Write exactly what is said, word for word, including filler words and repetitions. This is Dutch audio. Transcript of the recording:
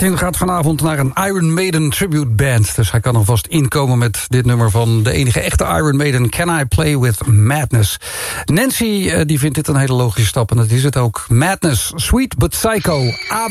Tim gaat vanavond naar een Iron Maiden tribute band. Dus hij kan alvast inkomen met dit nummer van de enige echte Iron Maiden. Can I Play With Madness? Nancy die vindt dit een hele logische stap en dat is het ook. Madness, Sweet But Psycho.